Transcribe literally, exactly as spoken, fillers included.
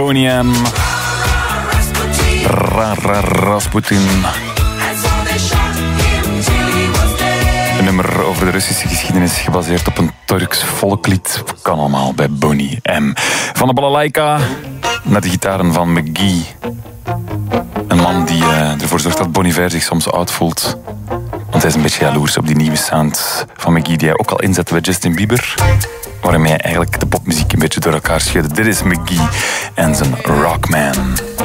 Boney M. Rara Rasputin. Een nummer over de Russische geschiedenis gebaseerd op een Turks volklied. Kan allemaal bij Boney M. Van de balalaika naar de gitaren van McGee. Een man die uh, ervoor zorgt dat Bon Iver zich soms oud voelt. Want hij is een beetje jaloers op die nieuwe sound van McGee die hij ook al inzette bij Justin Bieber. Waarmee hij eigenlijk de popmuziek een beetje door elkaar schudde. Dit is McGee en zijn Rockman.